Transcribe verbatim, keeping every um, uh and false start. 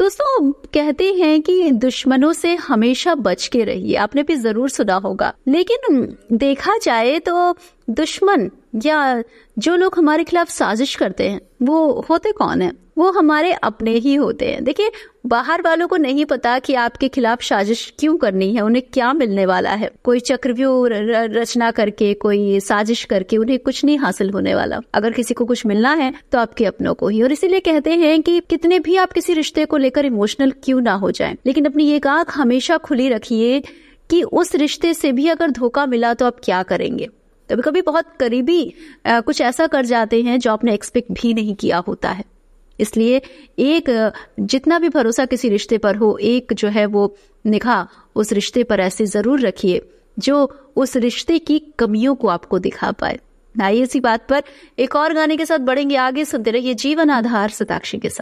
दोस्तों कहते हैं कि दुश्मनों से हमेशा बच के रहिए, आपने भी जरूर सुना होगा। लेकिन देखा जाए तो दुश्मन या जो लोग हमारे खिलाफ साजिश करते हैं वो होते कौन है? वो हमारे अपने ही होते हैं। देखिए, बाहर वालों को नहीं पता कि आपके खिलाफ साजिश क्यों करनी है, उन्हें क्या मिलने वाला है। कोई चक्रव्यूह रचना करके, कोई साजिश करके उन्हें कुछ नहीं हासिल होने वाला। अगर किसी को कुछ मिलना है तो आपके अपनों को ही। और इसीलिए कहते हैं कि कितने भी आप किसी रिश्ते को लेकर इमोशनल क्यों ना हो जाएं, लेकिन अपनी एक आंख हमेशा खुली रखिए कि उस रिश्ते से भी अगर धोखा मिला तो आप क्या करेंगे। कभी कभी बहुत करीबी आ, कुछ ऐसा कर जाते हैं जो आपने एक्सपेक्ट भी नहीं किया होता है। इसलिए एक जितना भी भरोसा किसी रिश्ते पर हो, एक जो है वो निगाह उस रिश्ते पर ऐसे जरूर रखिए जो उस रिश्ते की कमियों को आपको दिखा पाए। आइए इसी बात पर एक और गाने के साथ बढ़ेंगे आगे। सुनते रहिए जीवन आधार सताक्षी के साथ।